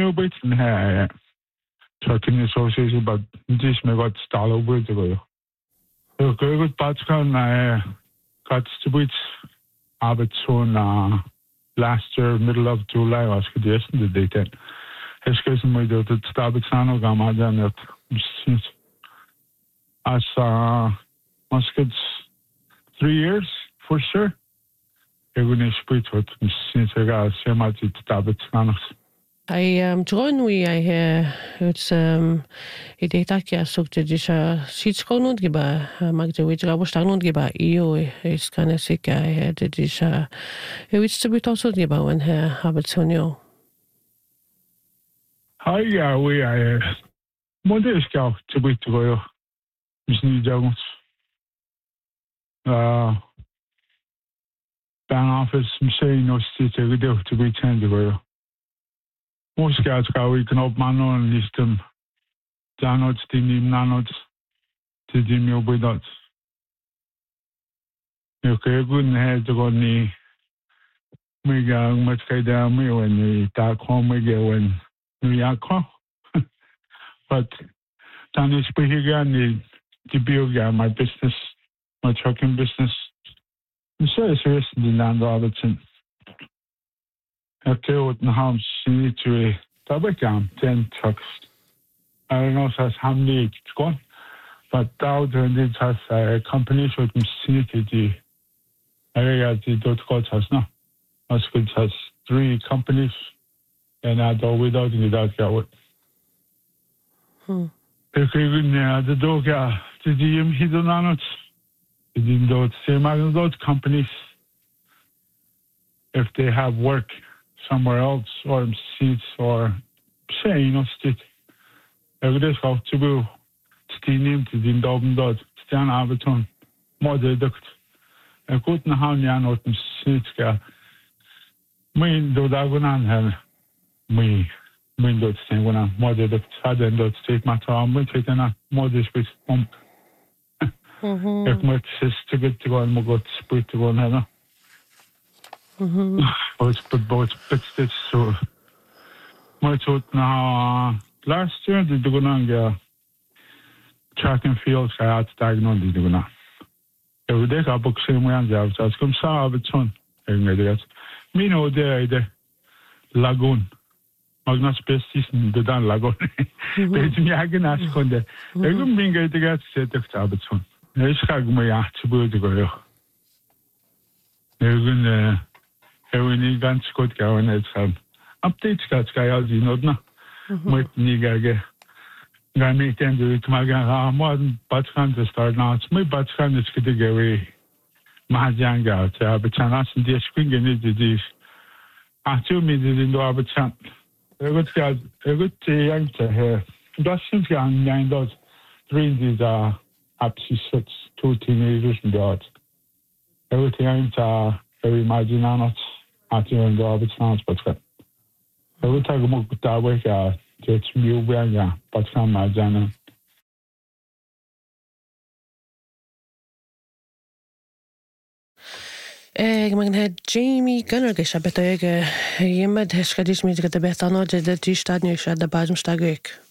new bit in here. Trucking Association, but this may got stall over to go. So good Batkan, got to bit of it soon last year, middle of July, was good yesterday the date. His case, my daughter started Sano Gamajan at since as must get 3 years for sure. Everyone split with since I got so much it started Sano. I tror we it's it itakia sukte disha sitskonu giba magde we trago stagnu giba io is kana sika det disha it's to be also giba when habetonio. Hi yeah we model scout to be to go. Miss New Jones. Ban office saying no state every day to be changed go. Most scouts go we can open man on list them. Downloads the name nanots to the new without. Okay, good head to go ni. We got much guy down me when we talk home we get when we are call. But then it's pretty again the build my business, my trucking business. I'm so serious in the land Robertson. Okay, with the house, you need to double down 10 trucks. I don't know how many it's gone, but Dow Jones has a company with the area the .co has now. Muscat has 3 companies, and I do without that. The dog, the DM hidden on it. The same those companies, if they have work somewhere else or seats or say, state. Every day, how to be stealing to the Dobin dot, Stan Aberton, more deduct. I couldn't have Yan or Sitska. Me do Dagonan have me window thing when I'm more deduct, sudden dot state matter. I'm going to take a more display pump. If my sister get to go and more got split to one another. Both bits so much now. Last year, the Dugunanga track and field I had to diagnose the Duguna. Every day, I book same way and I was come saw of its son. Me know the lagoon. Magnus Pestis in the Dan Lagoon. It's me, I can ask on the. I couldn't bring it to get set of its son. There's my yacht to go to go. They're going to have any guns got going at some updates. Got sky out, you know, no. Met nigga ga me tende it maga modern batkan to start now it's my batkan is get away mahjanga ta bachana sin the screen in this after me in the abachan a good young to here that's since young 9 dollars 3 these are up to 6 2 teenagers and that everything I'm very imagine not at you and the abachan but I will talk about that way, just you wear, but some Majana. Man had Jamie Gunner geschabbet, jemand, Heschkadis mit der Betano, der Tischstadien, der Basumstagek.